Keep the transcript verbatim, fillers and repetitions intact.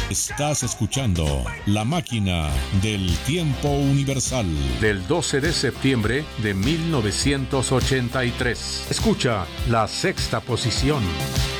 Estás escuchando La Máquina del Tiempo Universal del doce de septiembre de mil novecientos ochenta y tres. Escucha la sexta posición.